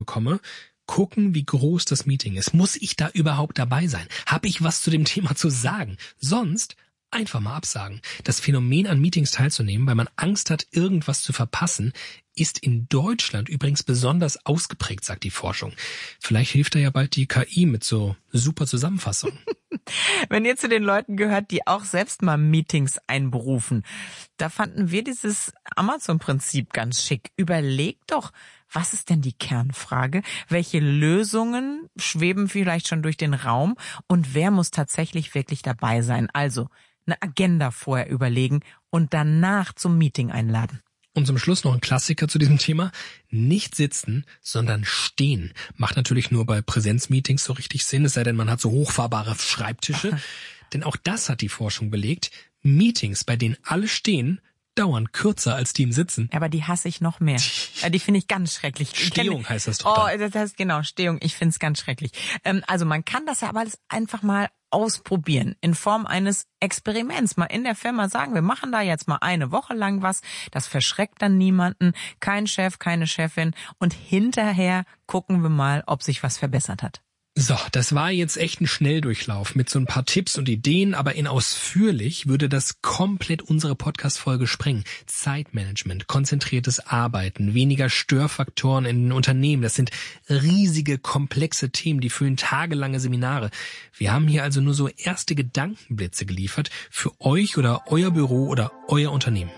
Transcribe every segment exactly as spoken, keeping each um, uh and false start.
bekomme, gucken, wie groß das Meeting ist. Muss ich da überhaupt dabei sein? Habe ich was zu dem Thema zu sagen? Sonst einfach mal absagen. Das Phänomen, an Meetings teilzunehmen, weil man Angst hat, irgendwas zu verpassen, ist in Deutschland übrigens besonders ausgeprägt, sagt die Forschung. Vielleicht hilft da ja bald die K I mit so super Zusammenfassungen. Wenn ihr zu den Leuten gehört, die auch selbst mal Meetings einberufen, da fanden wir dieses Amazon-Prinzip ganz schick. Überlegt doch, was ist denn die Kernfrage? Welche Lösungen schweben vielleicht schon durch den Raum? Und wer muss tatsächlich wirklich dabei sein? Also eine Agenda vorher überlegen und danach zum Meeting einladen. Und zum Schluss noch ein Klassiker zu diesem Thema. Nicht sitzen, sondern stehen. Macht natürlich nur bei Präsenzmeetings so richtig Sinn, es sei denn, man hat so hochfahrbare Schreibtische. Denn auch das hat die Forschung belegt. Meetings, bei denen alle stehen, dauern kürzer als die im Sitzen. Aber die hasse ich noch mehr. Die finde ich ganz schrecklich. Stehung kenn, heißt das doch Oh, dann. das heißt genau, Stehung. Ich finde es ganz schrecklich. Ähm, also man kann das ja aber alles einfach mal ausprobieren in Form eines Experiments. Mal in der Firma sagen, wir machen da jetzt mal eine Woche lang was. Das verschreckt dann niemanden. Kein Chef, keine Chefin. Und hinterher gucken wir mal, ob sich was verbessert hat. So, das war jetzt echt ein Schnelldurchlauf mit so ein paar Tipps und Ideen, aber in ausführlich würde das komplett unsere Podcast-Folge sprengen. Zeitmanagement, konzentriertes Arbeiten, weniger Störfaktoren in den Unternehmen, das sind riesige, komplexe Themen, die füllen tagelange Seminare. Wir haben hier also nur so erste Gedankenblitze geliefert für euch oder euer Büro oder euer Unternehmen.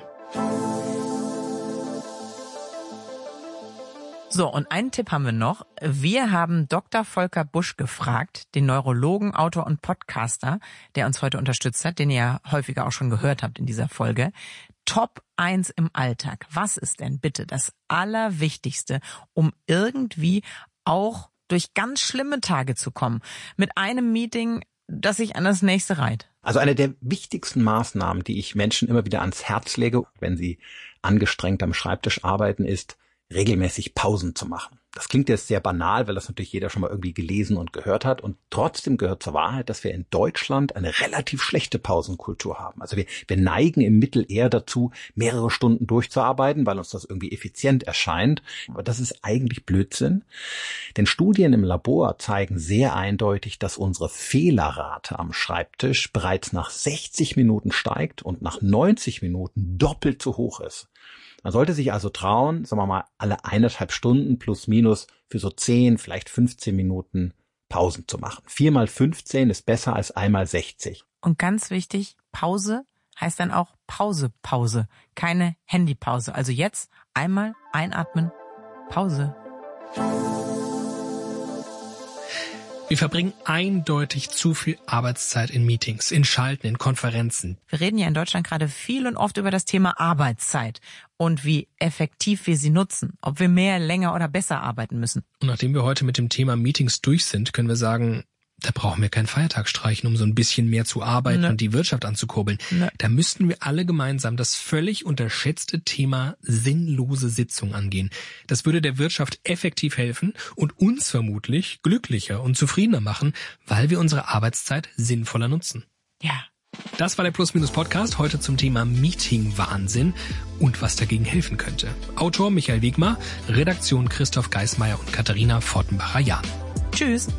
So, und einen Tipp haben wir noch. Wir haben Doktor Volker Busch gefragt, den Neurologen, Autor und Podcaster, der uns heute unterstützt hat, den ihr ja häufiger auch schon gehört habt in dieser Folge. Top eins im Alltag. Was ist denn bitte das Allerwichtigste, um irgendwie auch durch ganz schlimme Tage zu kommen? Mit einem Meeting, das sich an das nächste reiht. Also eine der wichtigsten Maßnahmen, die ich Menschen immer wieder ans Herz lege, wenn sie angestrengt am Schreibtisch arbeiten, ist, regelmäßig Pausen zu machen. Das klingt jetzt sehr banal, weil das natürlich jeder schon mal irgendwie gelesen und gehört hat. Und trotzdem gehört zur Wahrheit, dass wir in Deutschland eine relativ schlechte Pausenkultur haben. Also wir, wir neigen im Mittel eher dazu, mehrere Stunden durchzuarbeiten, weil uns das irgendwie effizient erscheint. Aber das ist eigentlich Blödsinn. Denn Studien im Labor zeigen sehr eindeutig, dass unsere Fehlerrate am Schreibtisch bereits nach sechzig Minuten steigt und nach neunzig Minuten doppelt so hoch ist. Man sollte sich also trauen, sagen wir mal, alle eineinhalb Stunden plus minus für so zehn, vielleicht fünfzehn Minuten Pausen zu machen. Vier mal fünfzehn ist besser als einmal sechzig. Und ganz wichtig, Pause heißt dann auch Pause, Pause. Keine Handypause. Also jetzt einmal einatmen, Pause. Wir verbringen eindeutig zu viel Arbeitszeit in Meetings, in Schalten, in Konferenzen. Wir reden ja in Deutschland gerade viel und oft über das Thema Arbeitszeit und wie effektiv wir sie nutzen, ob wir mehr, länger oder besser arbeiten müssen. Und nachdem wir heute mit dem Thema Meetings durch sind, können wir sagen, da brauchen wir keinen Feiertag streichen, um so ein bisschen mehr zu arbeiten, ne, und die Wirtschaft anzukurbeln. Ne. Da müssten wir alle gemeinsam das völlig unterschätzte Thema sinnlose Sitzung angehen. Das würde der Wirtschaft effektiv helfen und uns vermutlich glücklicher und zufriedener machen, weil wir unsere Arbeitszeit sinnvoller nutzen. Ja. Das war der Plus-Minus-Podcast heute zum Thema Meeting-Wahnsinn und was dagegen helfen könnte. Autor Michael Wegmar, Redaktion Christoph Geismeier und Katharina Fortenbacher-Jahn. Tschüss.